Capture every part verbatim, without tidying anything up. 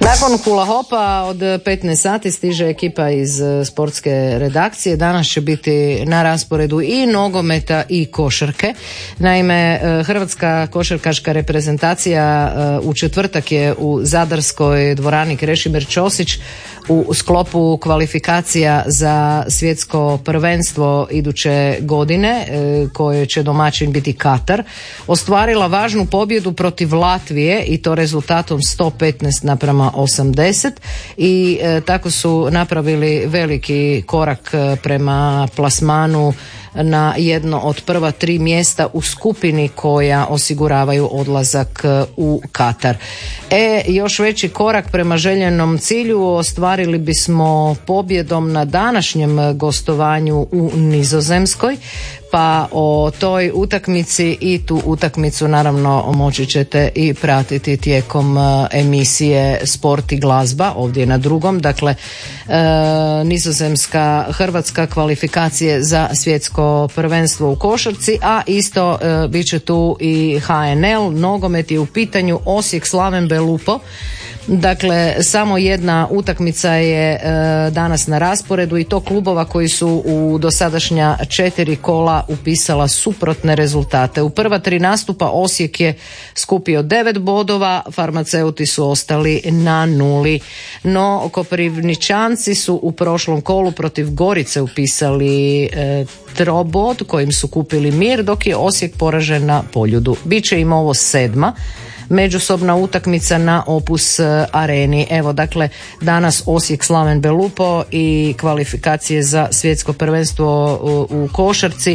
Nakon hula hopa od petnaest sati stiže ekipa iz sportske redakcije. Danas će biti na rasporedu i nogometa i košarke. Naime, hrvatska košarkaška reprezentacija u četvrtak je u zadarskoj dvorani Krešimir Ćosić u sklopu kvalifikacija za svjetsko prvenstvo iduće godine, koje će domaćin biti Katar, ostvarila važnu pobjedu protiv Latvije i to rezultatom sto petnaest naprama osamdeset i e, tako su napravili veliki korak prema plasmanu na jedno od prva tri mjesta u skupini koja osiguravaju odlazak u Katar. E, još veći korak prema željenom cilju ostvarili bismo pobjedom na današnjem gostovanju u Nizozemskoj, pa o toj utakmici i tu utakmicu naravno moći ćete i pratiti tijekom emisije Sport i glazba ovdje na drugom. Dakle, e, Nizozemska, Hrvatska kvalifikacije za svjetsko prvenstvo u košarci, a isto e, bit će tu i H N L, nogomet je u pitanju, Osijek Slaven Belupo. Dakle, samo jedna utakmica je e, danas na rasporedu i to klubova koji su u dosadašnja četiri kola upisala suprotne rezultate. U prva tri nastupa Osijek je skupio devet bodova, farmaceuti su ostali na nuli. No, Koprivničanci su u prošlom kolu protiv Gorice upisali e, trobod kojim su kupili mir, dok je Osijek poražen na Poljudu. Biće im ovo sedma međusobna utakmica na Opus areni. Evo, dakle, danas Osijek Slaven Belupo i kvalifikacije za svjetsko prvenstvo u košarci.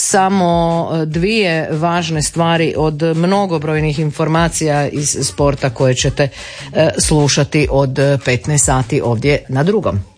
Samo dvije važne stvari od mnogobrojnih informacija iz sporta koje ćete slušati od petnaest sati ovdje na drugom.